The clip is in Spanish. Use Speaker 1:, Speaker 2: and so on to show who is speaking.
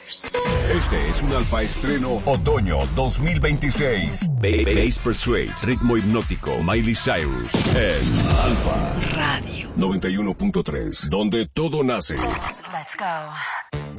Speaker 1: Este es un alfa estreno otoño 2026. Bass Persuades, ritmo hipnótico, Miley Cyrus, en Alfa
Speaker 2: Radio
Speaker 1: 91.3, donde todo nace.
Speaker 2: Let's go.